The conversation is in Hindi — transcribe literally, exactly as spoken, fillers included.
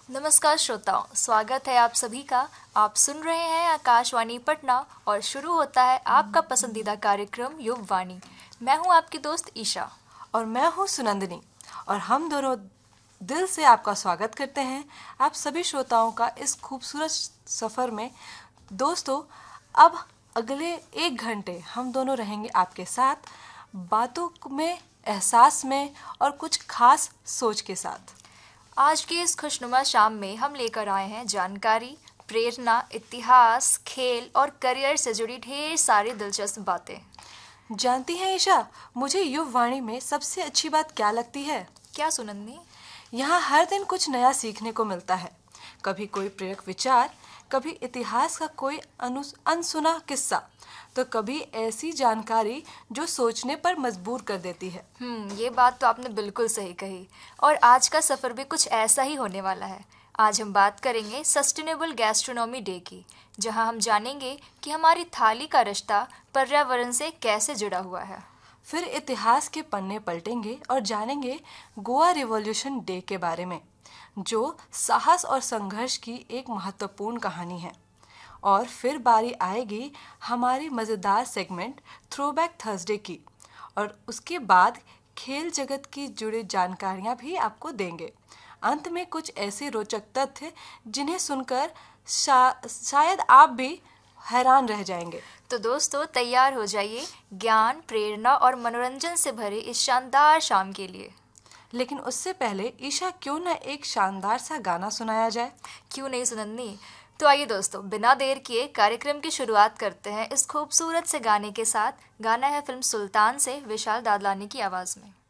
नमस्कार श्रोताओं, स्वागत है आप सभी का। आप सुन रहे हैं आकाशवाणी पटना और शुरू होता है आपका पसंदीदा कार्यक्रम युववाणी। मैं हूं आपकी दोस्त ईशा। और मैं हूँ सुनंदनी। और हम दोनों दिल से आपका स्वागत करते हैं आप सभी श्रोताओं का इस खूबसूरत सफ़र में। दोस्तों, अब अगले एक घंटे हम दोनों रहेंगे आपके साथ, बातों में, एहसास में और कुछ खास सोच के साथ। आज की इस खुशनुमा शाम में हम लेकर आए हैं जानकारी, प्रेरणा, इतिहास, खेल और करियर से जुड़ी ढेर सारी दिलचस्प बातें। जानती हैं ईशा, मुझे युववाणी में सबसे अच्छी बात क्या लगती है? क्या सुनंदनी? यहाँ हर दिन कुछ नया सीखने को मिलता है। कभी कोई प्रेरक विचार, कभी इतिहास का कोई अनु अनसुना किस्सा, तो कभी ऐसी जानकारी जो सोचने पर मजबूर कर देती है। हम्म ये बात तो आपने बिल्कुल सही कही। और आज का सफ़र भी कुछ ऐसा ही होने वाला है। आज हम बात करेंगे सस्टेनेबल गैस्ट्रोनॉमी डे की, जहां हम जानेंगे कि हमारी थाली का रिश्ता पर्यावरण से कैसे जुड़ा हुआ है। फिर इतिहास के पन्ने पलटेंगे और जानेंगे गोवा रिवॉल्यूशन डे के बारे में, जो साहस और संघर्ष की एक महत्वपूर्ण कहानी है। और फिर बारी आएगी हमारी मज़ेदार सेगमेंट थ्रोबैक थर्सडे की, और उसके बाद खेल जगत की जुड़ी जानकारियां भी आपको देंगे। अंत में कुछ ऐसे रोचक तथ्य जिन्हें सुनकर शा, शायद आप भी हैरान रह जाएंगे। तो दोस्तों, तैयार हो जाइए ज्ञान, प्रेरणा और मनोरंजन से भरे इस शानदार शाम के लिए। लेकिन उससे पहले ईशा, क्यों ना एक शानदार सा गाना सुनाया जाए? क्यों नहीं सुनंदनी। तो आइए दोस्तों, बिना देर किए कार्यक्रम की शुरुआत करते हैं इस खूबसूरत से गाने के साथ। गाना है फिल्म सुल्तान से विशाल दादलानी की आवाज़ में।